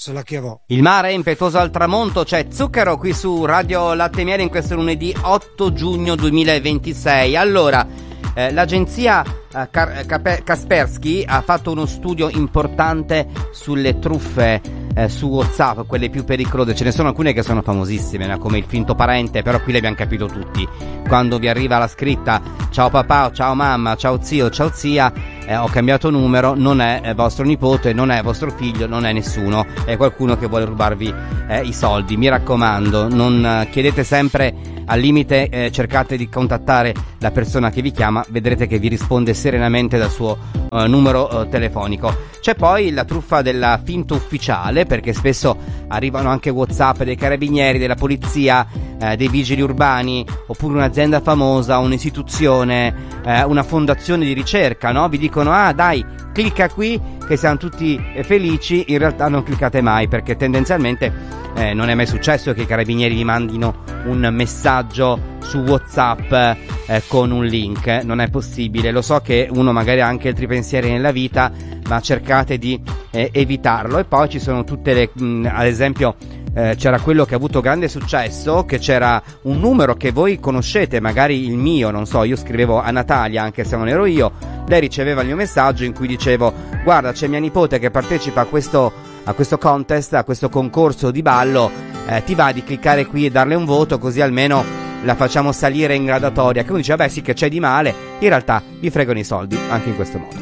se la chiavò. Il mare è impetuoso al tramonto, c'è Zucchero qui su Radio Latte e Miele in questo lunedì 8 giugno 2026. Allora, l'agenzia Kaspersky ha fatto uno studio importante sulle truffe su WhatsApp, quelle più pericolose. Ce ne sono alcune che sono famosissime, no? Come il finto parente, però qui le abbiamo capito tutti. Quando vi arriva la scritta ciao papà, ciao mamma, ciao zio, ciao zia, ho cambiato numero, non è vostro nipote, non è vostro figlio, non è nessuno, è qualcuno che vuole rubarvi i soldi. Mi raccomando, non chiedete sempre, al limite cercate di contattare la persona che vi chiama, vedrete che vi risponde serenamente dal suo numero telefonico. C'è poi la truffa della finta ufficiale, perché spesso arrivano anche WhatsApp dei carabinieri, della polizia, dei vigili urbani, oppure un'azienda famosa, un'istituzione, una fondazione di ricerca, no? Vi dicono dai, clicca qui che siamo tutti felici. In realtà non cliccate mai, perché tendenzialmente non è mai successo che i carabinieri vi mandino un messaggio su WhatsApp con un link, non è possibile. Lo so che uno magari ha anche altri pensieri nella vita, ma cercate di evitarlo. E poi ci sono tutte le ad esempio c'era quello che ha avuto grande successo, che c'era un numero che voi conoscete, magari il mio, non so, io scrivevo a Natalia anche se non ero io, lei riceveva il mio messaggio in cui dicevo: guarda, c'è mia nipote che partecipa a questo contest, a questo concorso di ballo, ti va di cliccare qui e darle un voto, così almeno la facciamo salire in graduatoria. Che uno dice vabbè sì, che c'è di male, in realtà vi fregano i soldi anche in questo modo.